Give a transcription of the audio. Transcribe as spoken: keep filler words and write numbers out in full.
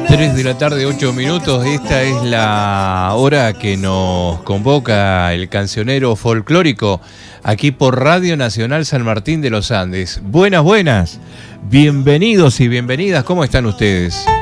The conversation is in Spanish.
tres de la tarde, ocho minutos. Esta es la hora que nos convoca el cancionero folclórico aquí por Radio Nacional San Martín de los Andes. Buenas, buenas. Bienvenidos y bienvenidas. ¿Cómo están ustedes?